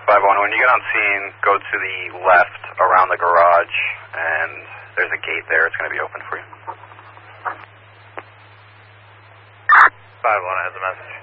5-1, when you get on scene, go to the left around the garage, and there's a gate there. It's going to be open for you. 5-1 has a message.